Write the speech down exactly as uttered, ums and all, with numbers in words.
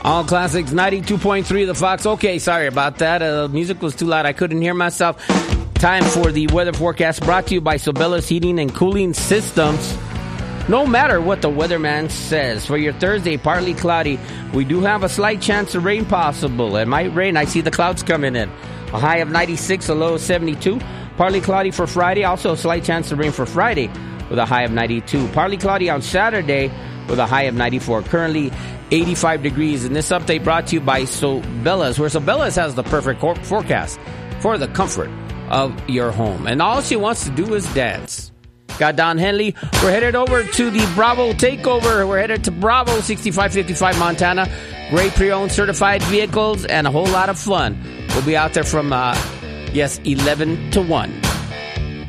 All Classics ninety-two point three The Fox. Okay, sorry about that. Uh, music was too loud. I couldn't hear myself. Time for the weather forecast brought to you by Sobella's Heating and Cooling Systems. No matter what the weatherman says, for your Thursday, partly cloudy. We do have a slight chance of rain possible. It might rain. I see the clouds coming in. A high of ninety-six, a low of seventy-two. Partly cloudy for Friday. Also a slight chance of rain for Friday with a high of ninety-two. Partly cloudy on Saturday with a high of ninety-four. Currently eighty-five degrees. And this update brought to you by Sobella's, where Sobella's has the perfect forecast for the comfort of your home. And all she wants to do is dance. Got Don Henley. We're headed over to the Bravo Takeover. We're headed to Bravo, sixty-five fifty-five Montana. Great pre-owned certified vehicles and a whole lot of fun. We'll be out there from, uh, yes, eleven to one.